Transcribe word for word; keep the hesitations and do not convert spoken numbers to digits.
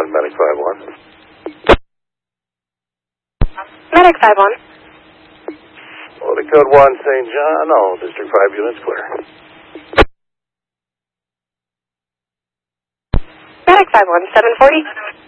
one, Medic five one. Medic five one. Loading code one, Saint John, all District five units clear. Medic five one, seven forty.